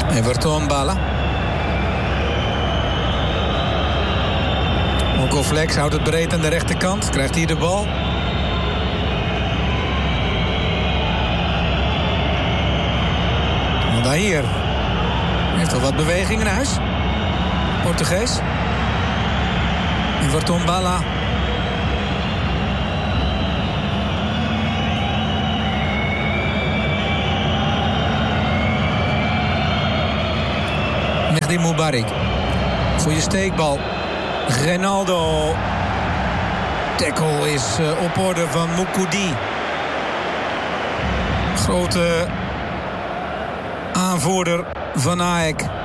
Everton Bala. Moko Flex houdt het breed aan de rechterkant. Krijgt hier de bal. Hier heeft al wat beweging in huis. Portugees. Everton Bala. Mehdi Moubarik. Goeie steekbal. Ronaldo. Tackle is op orde van Moukoudi. Grote aanvoerder van AEK.